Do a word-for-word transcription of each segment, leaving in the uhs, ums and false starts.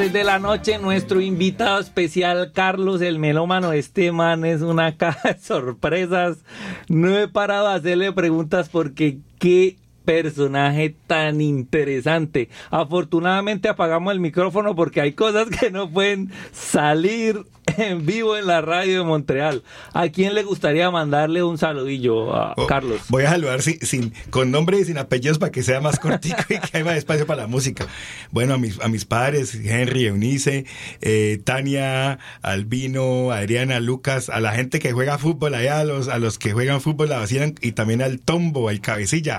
De la noche, nuestro invitado especial, Carlos el Melómano. Este man es una caja de sorpresas. No he parado de hacerle preguntas porque qué personaje tan interesante. Afortunadamente apagamos el micrófono porque hay cosas que no pueden salir en vivo en la radio de Montreal. ¿A quién le gustaría mandarle un saludillo a oh, Carlos? Voy a saludar sin, sin, con nombre y sin apellidos para que sea más cortico y que haya más espacio para la música. Bueno, a mis, a mis padres, Henry, Eunice, eh, Tania, Albino, Adriana, Lucas, a la gente que juega fútbol allá, a los, a los que juegan fútbol la vacilan, y también al Tombo, al Cabecilla.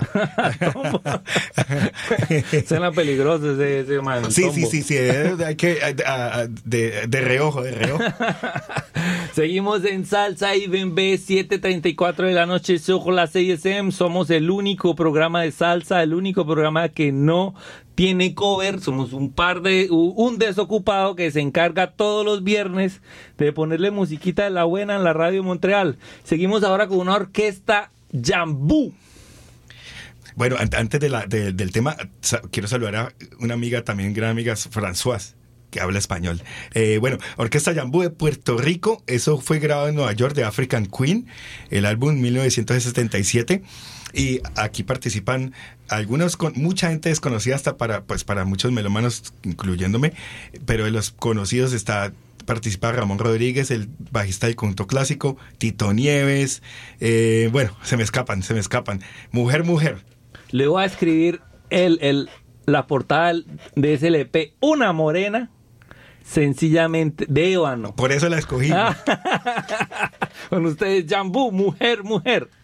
Suena peligroso ese, ese man. Sí, sí, sí, sí, hay que, de, de, de reojo, de reojo. Seguimos en Salsa y Bembé, siete treinta y cuatro de la noche, sur la C S M. Somos el único programa de salsa, el único programa que no tiene cover. Somos un par de, un desocupado que se encarga todos los viernes de ponerle musiquita de la buena en la radio Montreal. Seguimos ahora con una orquesta Jambú. Bueno, antes de la, de, del tema, quiero saludar a una amiga, también gran amiga, Françoise, que habla español. Eh, bueno, Orquesta Jambú de Puerto Rico, eso fue grabado en Nueva York, de African Queen, el álbum mil novecientos setenta y siete, y aquí participan algunos, con mucha gente desconocida hasta para, pues, para muchos melómanos, incluyéndome, pero de los conocidos está... participa Ramón Rodríguez, el bajista del conjunto clásico, Tito Nieves, eh, bueno, se me escapan, se me escapan. Mujer, mujer. Le voy a escribir el, el, la portada de ese L P, una morena, sencillamente de ébano. Por eso la escogí. Con ustedes, Jambú, mujer, mujer.